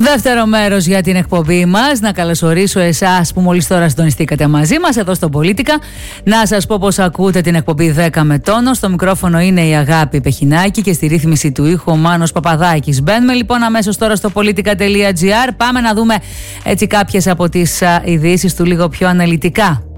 Δεύτερο μέρος για την εκπομπή μας. Να καλωσορίσω εσάς που μόλις τώρα συντονιστήκατε μαζί μας εδώ στο Πολίτικα. Να σας πω πως ακούτε την εκπομπή 10 με τόνο. Στο μικρόφωνο είναι η Αγάπη Πεχινάκη και στη ρύθμιση του ήχου ο Μάνος Παπαδάκης. Μπαίνουμε λοιπόν αμέσως τώρα στο politica.gr. Πάμε να δούμε έτσι κάποιες από τις ειδήσεις του λίγο πιο αναλυτικά.